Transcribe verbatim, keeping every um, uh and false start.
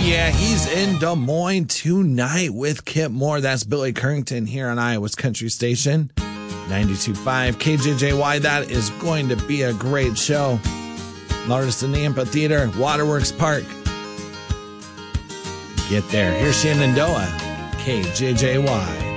yeah, he's in Des Moines tonight with Kip Moore. That's Billy Currington here on Iowa's Country Station, ninety-two point five K J J Y. That is going to be a great show. Largest in the amphitheater, Waterworks Park. Get there. Here's Shenandoah, K J J Y.